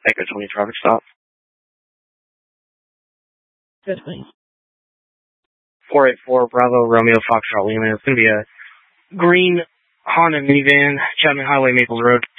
Echo 20 traffic stop. Good, please. 484 Bravo Romeo Foxtrot Lima. It's going to be a green Honda minivan, Chapman Highway, Maples Road.